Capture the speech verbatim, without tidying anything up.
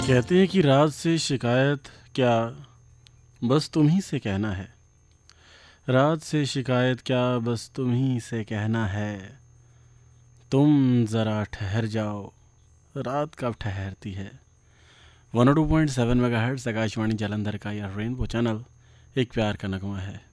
कहते हैं कि रात से शिकायत क्या बस तुम ही से कहना है। रात से शिकायत क्या बस तुम ही से कहना है। तुम ज़रा ठहर जाओ, रात कब ठहरती है। One O two point seven mega hertz Akashvani Jalandhar का यह रेनबो चैनल एक प्यार का नगमा है।